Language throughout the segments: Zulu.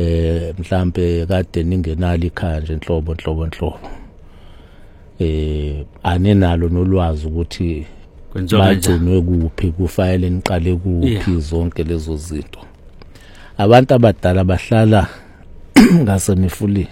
mhlambe kade ningenalo ikhaya nje inhlobo anenalo nolwazi ukuthi bagcinwe kuphi, kufanele niqale kuphi, zonke lezo zinto. Abantu abadala bahlala ngasemifuleni,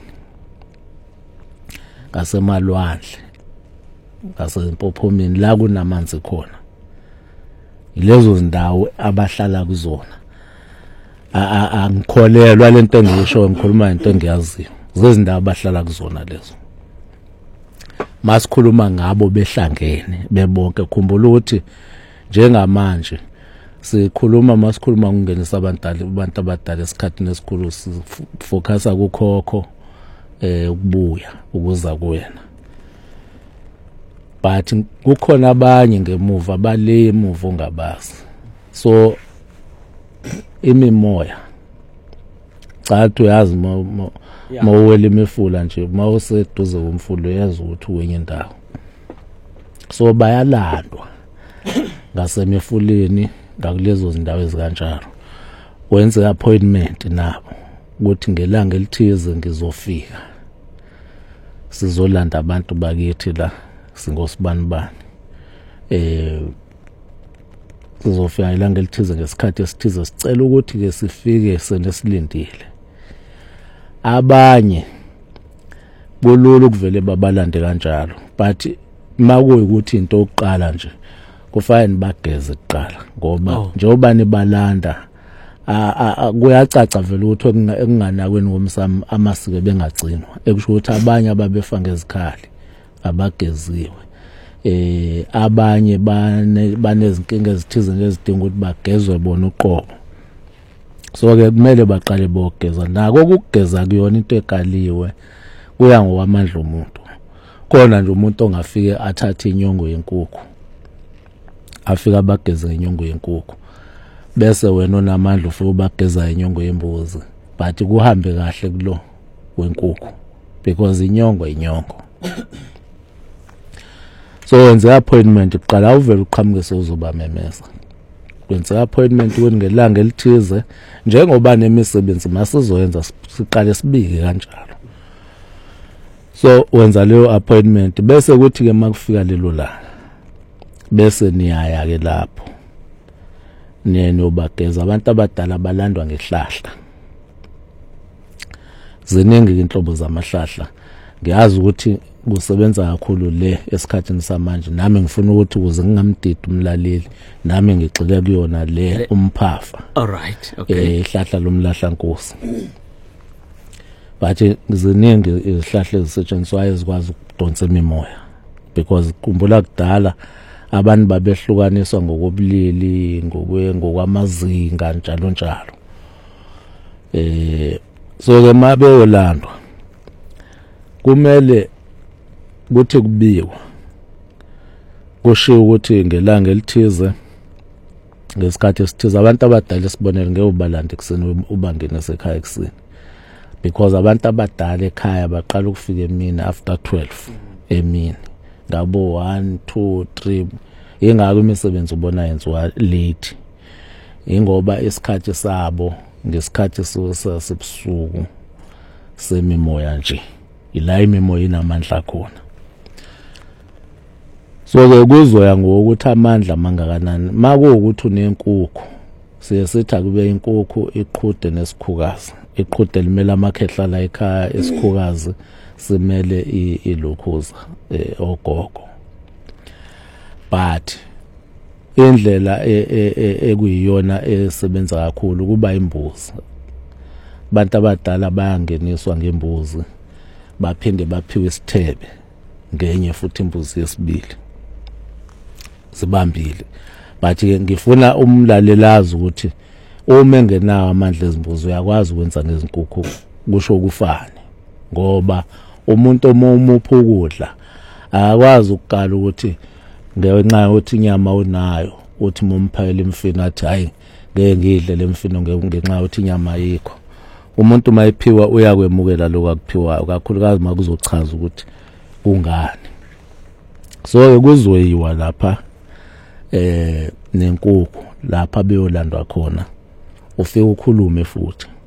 ngasemalwandle, ngasempophomeni la kunamanzi khona. Ilezo zindawo abahlala kuzona. Angikholelwa lento engisho, ngikhuluma into engiyaziyo. Zezindawo abahlala kuzona lezo. Masikhuluma ngabo behlangene bebonke, khumbula ukuthi njengamanje sikhuluma masikhuluma ngokungenisa abantu abadala esikhathini esikhulu sifocusa kukhokho ukubuya ukuza kuyena. But kukhona abanye ngemuva bale emuva ongabazi. So imimoya cathi uyazi mawuwela imifula nje mawuseduze komfulo yazi ukuthi uwenye indawo. So bayalandwa ngasemifuleni ngakulezo zindawo ezikanjalo. Wenze appointment nabo ukuthi ngelanga elithize ngizofika, sizolanda abantu bakithi la singosibanibani. Sizofika ilanga elithize ngesikhathi esithize, sicela ukuthi ke sifike senesilindile. Abanye bolulu ukuvele babalande kanjalo, but makuyikuthi into yokuqala nje kufanele bageze kuqala ngoba njengoba nibalanda kuyacaca vele ukuthi ekunganakweni komsamo amasiko bengagcinwa, ekusho ukuthi abanye ababefa ngezikhali abageziwe. Abanye banezinkinga ezithize nezidinga ukuthi bagezwe bona uqobo. So ke kumele baqale bogeza. Nako ukugeza kuyona into ekaliwe, kuya ngokwamandla omuntu. Khona nje umuntu ongafike athathe inyongo yenkukhu, afika bageze inyongo yenkukhu, bese wena onamandla ufike ubageza inyongo yembuzi, but kuhambe kahle kulo wenkukhu because inyongo. So wenze appointment uqala uvela uqhamuke sozoba memeza. Wenze appointment ngelanga elithize njengoba nemisebenzi masizoyenza siqale sibike kanjalo. So wenza leyo appointment bese kuthi ke makufika lelo langa bese niyaya ke lapho niye obageza. Abantu abadala balandwa ngehlahla. Ziningi inhlobo zamahlahla. Ngiyazi ukuthi kusebenza kakhulu le esikhathini samanje, nami ngifuna ukuthi ukuze ngingamdidi umlaleli nami ngixile kuyona le umphafa. Alright, okay. Ihlahla lomlahla nkosi. Bathi ziningi izihlahla ezisetshenziswayo ezikwazi ukudonsa imimoya, because kumbula kudala abantu babehlukaniswa ngokobulili, ngokwamazinga njalo. So ke mabeyolandwa kumele kuthi kubiwa kushiwo ukuthi ngelanga elithize ngesikhathi esithize abantu abadala esibonele ngeke ubalande kuseni ubangene esekhaya ekuseni, because abantu abadala ekhaya baqala ukufika emini after 12 emini ngabo 1 2 3. Ingakho imisebenzi ubona yenziwa late, ingoba isikhathi sabo ngesikhathi sebusuku semimoya nje, ila imimoya inamandla khona. So ke kuzoya ngokuthi amandla mangakanani. Makuwukuthi unenkukhu sithi akube inkukhu iqhude nesikhukazi. Iqhude limela amakhehla la ekhaya, isikhukazi simele ilokhuza ogogo. But indlela ekuyiyona esebenza kakhulu kuba imbuzi. Abantu abadala bayangeniswa ngembuzi baphinde baphiwe isithebe ngenye futhi imbuzi yesibili zibambile. But ngifuna umlalelazi ukuthi uma engenawo amandla ezimbuzi uyakwazi ukwenza nezinkukhu kusho ukufane, ngoba umuntu omupha ukudla akwazi ukukala ukuthi ngenxa yokuthi inyama unayo uthi mumphayela imfino athi hayi ngeke ngidle lemfino ngenxa yokuthi inyama ayikho. Umuntu mayiphiwa uyakwemukela lokho akuphiwayo, kakhulukazi makuzochaza ukuthi kungani. So kuzoyiwa lapha nenkukhu lapha beyolandwa khona, ufike ukhulume futhi